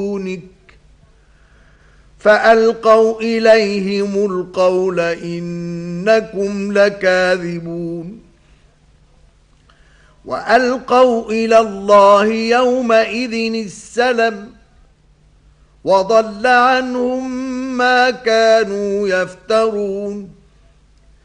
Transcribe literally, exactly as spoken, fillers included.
فألقوا إليهم القول إنكم لكاذبون وألقوا إلى الله يومئذ السلم وضل عنهم ما كانوا يفترون